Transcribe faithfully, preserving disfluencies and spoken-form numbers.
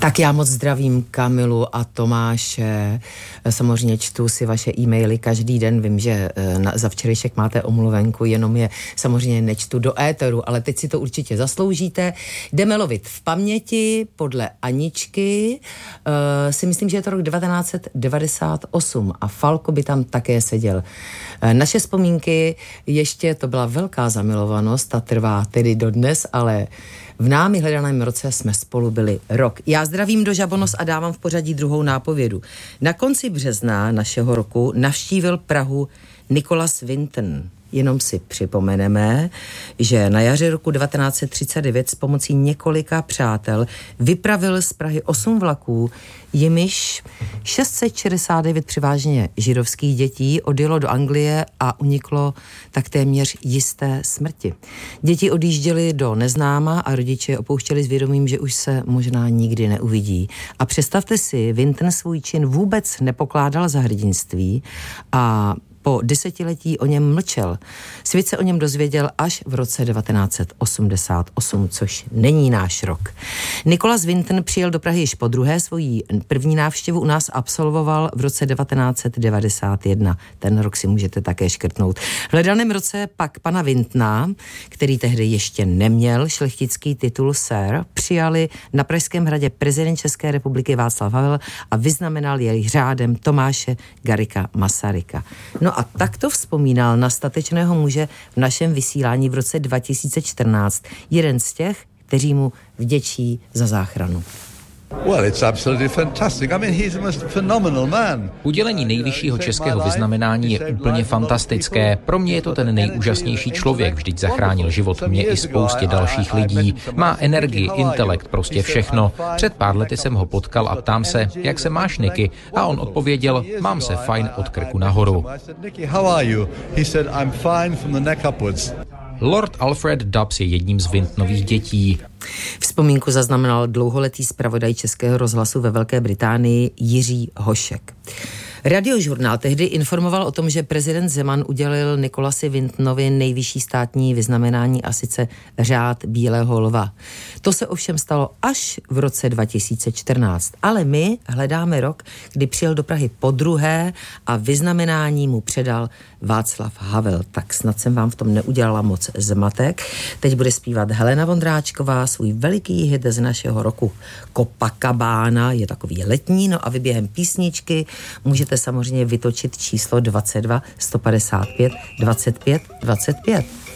Tak já moc zdravím Kamilu a Tomáše. Samozřejmě čtu si vaše e-maily každý den. Vím, že na, za včerejšek máte omluvenku, jenom je samozřejmě nečtu do éteru, ale teď si to určitě zasloužíte. Jdeme lovit v paměti podle Aničky. Uh, si myslím, že je to rok devatenáct set devadesát osm a Falko by tam také seděl. Uh, naše vzpomínky, ještě to byla velká zamilovanost, ta trvá tedy dodnes, ale v námi hledaném roce jsme spolu byli rok. Já zdravím do Žabonos a dávám v pořadí druhou nápovědu. Na konci března našeho roku navštívil Prahu Nicholas Winton. Jenom si připomeneme, že na jaře roku devatenáct set třicet devět s pomocí několika přátel vypravil z Prahy osm vlaků, jimiž šest set šedesát devět převážně židovských dětí odjelo do Anglie a uniklo tak téměř jisté smrti. Děti odjížděly do neznáma a rodiče je opouštěli s vědomím, že už se možná nikdy neuvidí. A představte si, Winton svůj čin vůbec nepokládal za hrdinství a po desetiletí o něm mlčel. Svět se o něm dozvěděl až v roce devatenáct set osmdesát osm, což není náš rok. Nicholas Winton přijel do Prahy již po druhé, svoji první návštěvu u nás absolvoval v roce devatenáct set devadesát jedna. Ten rok si můžete také škrtnout. V hledaném roce pak pana Wintona, který tehdy ještě neměl šlechtický titul sir, přijali na Pražském hradě prezident České republiky Václav Havel a vyznamenal jej řádem Tomáše Garrigua Masaryka. No a takto vzpomínal na statečného muže v našem vysílání v roce dva tisíce čtrnáct jeden z těch, kteří mu vděčí za záchranu. Well, it's absolutely fantastic. I mean, he's a most phenomenal man. Udělení nejvyššího českého vyznamenání je úplně fantastické. Pro mě je to ten nejúžasnější člověk, vždyť zachránil život mě i spoustě dalších lidí. Má energii, intelekt, prostě všechno. Před pár lety jsem ho potkal a ptám se, jak se máš, Nicky? A on odpověděl, mám se fajn od krku nahoru. Lord Alfred Dubs je jedním z Wintonových dětí. Vzpomínku zaznamenal dlouholetý zpravodaj Českého rozhlasu ve Velké Británii Jiří Hošek. Radiožurnál tehdy informoval o tom, že prezident Zeman udělil Nicholasi Wintonovi nejvyšší státní vyznamenání, a sice Řád bílého lva. To se ovšem stalo až v roce dva tisíce čtrnáct. Ale my hledáme rok, kdy přijel do Prahy podruhé a vyznamenání mu předal Václav Havel. Tak snad jsem vám v tom neudělala moc zmatek. Teď bude zpívat Helena Vondráčková svůj veliký hit z našeho roku Copacabana, je takový letní, no a vy během písničky můžete samozřejmě vytočit číslo dvacet dva sto padesát pět dvacet pět dvacet pět.